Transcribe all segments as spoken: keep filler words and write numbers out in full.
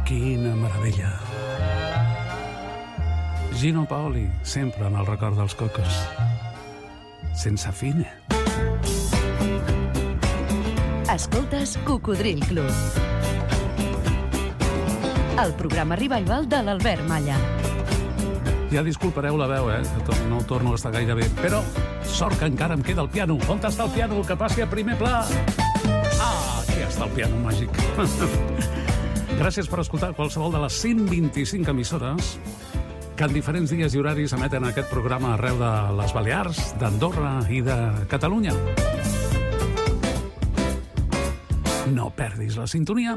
quina meravella. Gino Paoli, sempre en el record dels cocos. Sense fine. Escoltes Cocodril Club, el programa revival de l'Albert Malla. Ja disculpareu la veu, eh? No torno a estar gaire bé. Però sort que encara em queda el piano. On està el piano? Que passi a primer pla. Ah, aquí està el piano màgic. Gràcies per escoltar qualsevol de les cent vint-i-cinc emissores que en diferents dies i horaris emeten aquest programa arreu de les Balears, d'Andorra i de Catalunya. No perdis la sintonia.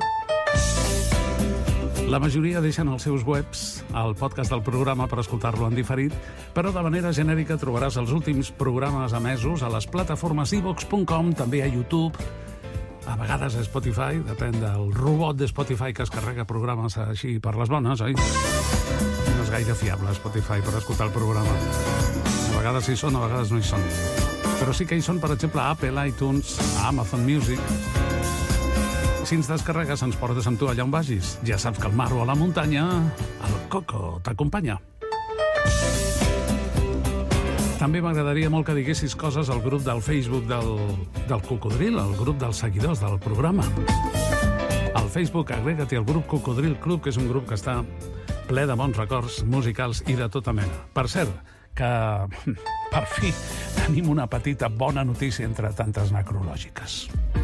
La majoria deixen els seus webs al podcast del programa per escoltar-lo en diferit, però de manera genèrica trobaràs els últims programes emesos a les plataformes i vox punt com, també a YouTube, a vegades a Spotify, depèn del robot de Spotify que es carrega programes així per les bones, oi? No és gaire fiable Spotify per escoltar el programa. A vegades hi són, a vegades no hi són. Però sí que hi són, per exemple, a Apple, iTunes, a Amazon Music. Si ens descarregues, ens portes amb tu allà on vagis. Ja saps que al mar o a la muntanya, el Coco t'acompanya. També m'agradaria molt que diguessis coses al grup del Facebook del, del Cocodril, al grup dels seguidors del programa. Al Facebook agrega-t'hi al grup Cocodril Club, que és un grup que està ple de bons records musicals i de tota mena. Per cert, que per fi tenim una petita bona notícia entre tantes necrològiques.